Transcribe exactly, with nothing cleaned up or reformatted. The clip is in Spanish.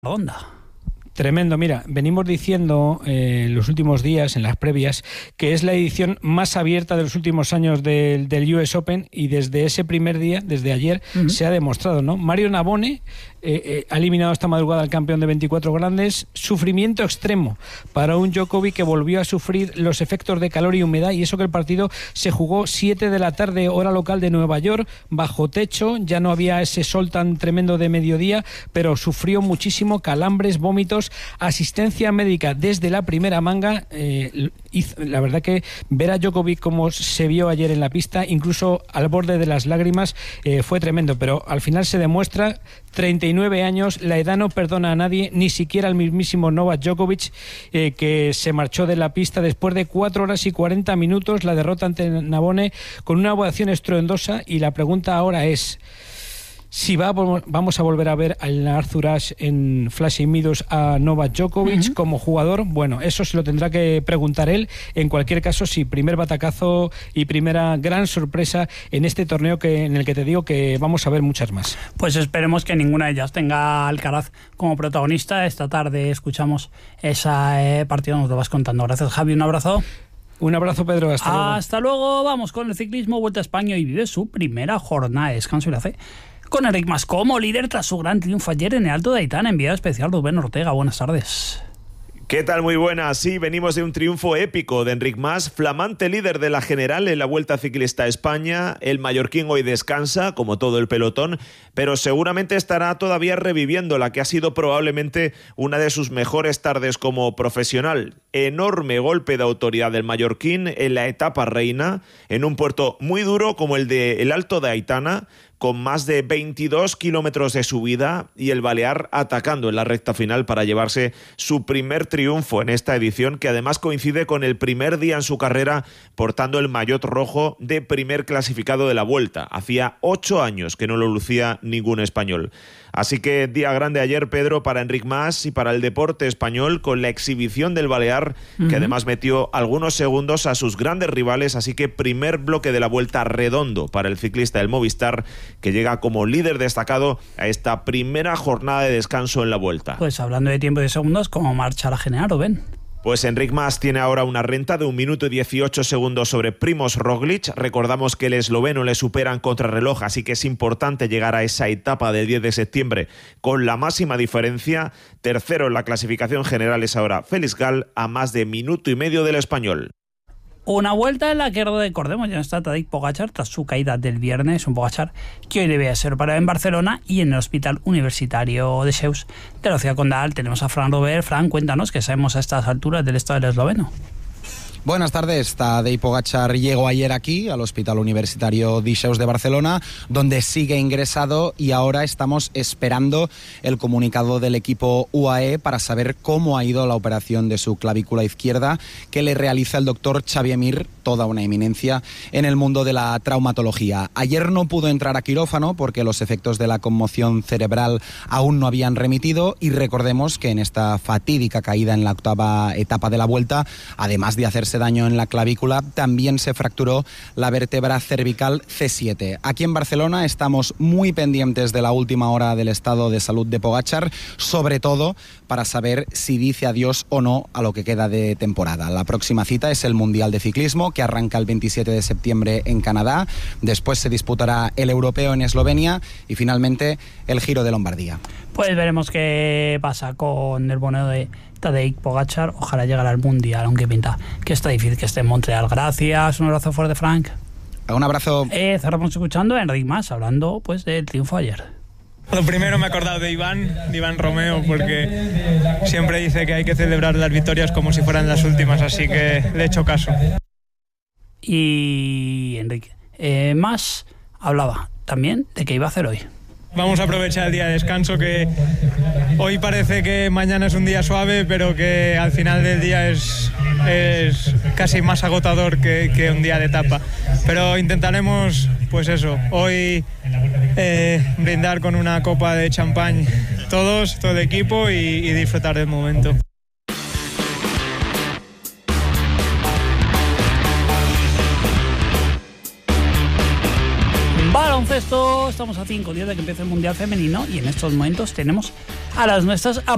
Onda. Tremendo, mira, venimos diciendo eh, en los últimos días, en las previas, que es la edición más abierta de los últimos años del, del U S Open, y desde ese primer día, desde ayer, uh-huh. se ha demostrado, ¿no? Mario Navone eh, eh, ha eliminado esta madrugada al campeón de veinticuatro grandes. Sufrimiento extremo para un Djokovic que volvió a sufrir los efectos de calor y humedad, y eso que el partido se jugó siete de la tarde, hora local de Nueva York, bajo techo, ya no había ese sol tan tremendo de mediodía, pero sufrió muchísimo, calambres, vómitos, asistencia médica desde la primera manga. Eh, hizo, la verdad que ver a Djokovic como se vio ayer en la pista, incluso al borde de las lágrimas, eh, fue tremendo, pero al final se demuestra, treinta y nueve años, la edad no perdona a nadie, ni siquiera al mismísimo Novak Djokovic, eh, que se marchó de la pista después de cuatro horas y cuarenta minutos, la derrota ante Navone con una ovación estruendosa. Y la pregunta ahora es si va, vamos a volver a ver al Arthur Ashe en Flushing Meadows a Novak Djokovic uh-huh. como jugador. Bueno, eso se lo tendrá que preguntar él. En cualquier caso, sí, primer batacazo y primera gran sorpresa en este torneo, que en el que te digo que vamos a ver muchas más. Pues esperemos que ninguna de ellas tenga Alcaraz como protagonista. Esta tarde escuchamos ese eh, partido, nos lo vas contando. Gracias, Javi, un abrazo. Un abrazo, Pedro, hasta luego. Hasta luego, vamos con el ciclismo. Vuelta a España y vive su primera jornada de descanso y la hace con Enric Mas como líder tras su gran triunfo ayer en el Alto de Aitana. Enviado especial Rubén Ortega, buenas tardes. ¿Qué tal? Muy buenas. Sí, venimos de un triunfo épico de Enric Mas, flamante líder de la general en la Vuelta Ciclista a España. El mallorquín hoy descansa, como todo el pelotón, pero seguramente estará todavía reviviendo la que ha sido probablemente una de sus mejores tardes como profesional. Enorme golpe de autoridad del mallorquín en la etapa reina, en un puerto muy duro como el de el Alto de Aitana, con más de veintidós kilómetros de subida, y el balear atacando en la recta final para llevarse su primer triunfo en esta edición, que además coincide con el primer día en su carrera portando el maillot rojo de primer clasificado de la Vuelta. Hacía ocho años que no lo lucía ningún español. Así que día grande ayer, Pedro, para Enric Mas y para el deporte español, con la exhibición del balear, uh-huh. que además metió algunos segundos a sus grandes rivales. Así que primer bloque de la Vuelta redondo para el ciclista del Movistar, que llega como líder destacado a esta primera jornada de descanso en la Vuelta. Pues hablando de tiempo y de segundos, ¿cómo marcha la general, Rubén? Pues Enric Mas tiene ahora una renta de un minuto y dieciocho segundos sobre Primož Roglič. Recordamos que el esloveno le supera en contrarreloj, así que es importante llegar a esa etapa del diez de septiembre con la máxima diferencia. Tercero en la clasificación general es ahora Félix Gall, a más de minuto y medio del español. Una vuelta en la que recordemos ya no está Tadej Pogačar tras su caída del viernes, un Pogačar que hoy debe ser operado en Barcelona y en el Hospital Universitario de Seuss de la ciudad condal. Tenemos a Fran Robert. Fran, cuéntanos qué sabemos a estas alturas del estado del esloveno. Buenas tardes. Tadej Pogačar llegó ayer aquí al Hospital Universitario de Seuss de Barcelona, donde sigue ingresado, y ahora estamos esperando el comunicado del equipo U A E para saber cómo ha ido la operación de su clavícula izquierda que le realiza el doctor Xavi Mir, toda una eminencia en el mundo de la traumatología. Ayer no pudo entrar a quirófano porque los efectos de la conmoción cerebral aún no habían remitido, y recordemos que en esta fatídica caída en la octava etapa de la Vuelta, además de hacerse daño en la clavícula, también se fracturó la vértebra cervical C siete. Aquí en Barcelona estamos muy pendientes de la última hora del estado de salud de Pogačar, sobre todo para saber si dice adiós o no a lo que queda de temporada. La próxima cita es el Mundial de Ciclismo, que arranca el veintisiete de septiembre en Canadá. Después se disputará el Europeo en Eslovenia y finalmente el Giro de Lombardía. Pues veremos qué pasa con el bono de Tadej Pogačar. Ojalá llegara al Mundial, aunque pinta que está difícil que esté en Montreal. Gracias, un abrazo fuerte, Frank. Un abrazo. Eh, cerramos escuchando a Enric Mas hablando pues del triunfo ayer. Lo primero, me he acordado de Iván, de Iván Romeo, porque siempre dice que hay que celebrar las victorias como si fueran las últimas, así que le he hecho caso. Y Enrique eh, Mas hablaba también de qué iba a hacer hoy. Vamos a aprovechar el día de descanso, que hoy parece que mañana es un día suave, pero que al final del día es, es casi más agotador que, que un día de etapa. Pero intentaremos, pues eso, hoy eh, brindar con una copa de champán todos, todo el equipo, y, y disfrutar del momento. Baloncesto, estamos a cinco días de que empiece el Mundial Femenino y en estos momentos tenemos a las nuestras